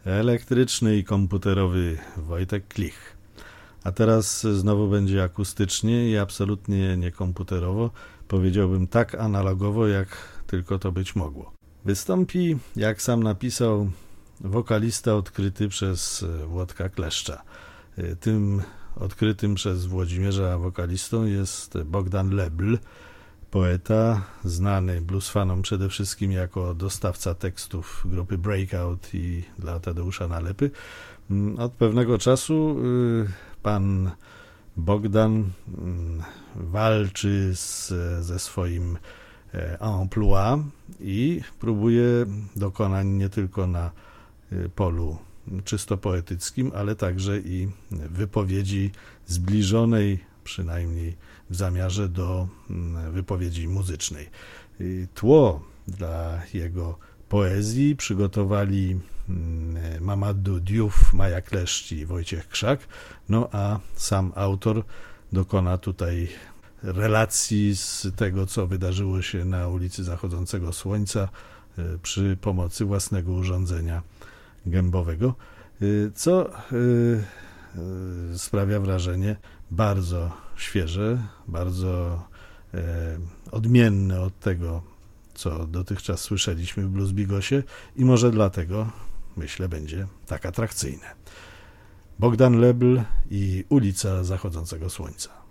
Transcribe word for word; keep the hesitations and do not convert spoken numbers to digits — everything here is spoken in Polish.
Elektryczny i komputerowy Wojtek Klich. A teraz znowu będzie akustycznie i absolutnie nie komputerowo, powiedziałbym tak analogowo, jak tylko to być mogło. Wystąpi, jak sam napisał, wokalista odkryty przez Włodka Kleszcza. Tym odkrytym przez Włodzimierza wokalistą jest Bogdan Lebl, poeta, znany bluesfanom przede wszystkim jako dostawca tekstów grupy Breakout i dla Tadeusza Nalepy. Od pewnego czasu pan Bogdan walczy z, ze swoim emploi i próbuje dokonań nie tylko na polu czysto poetyckim, ale także i wypowiedzi zbliżonej, przynajmniej w zamiarze, do wypowiedzi muzycznej. Tło dla jego poezji przygotowali Mamadou Diouf, Maja Kleszcz i Wojciech Krzak, no a sam autor dokona tutaj relacji z tego, co wydarzyło się na ulicy Zachodzącego Słońca przy pomocy własnego urządzenia gębowego, co sprawia wrażenie bardzo świeże, bardzo odmienne od tego, co dotychczas słyszeliśmy w Blues Bigosie i może dlatego, myślę, będzie tak atrakcyjne. Bogdan Lebl i ulica Zachodzącego Słońca.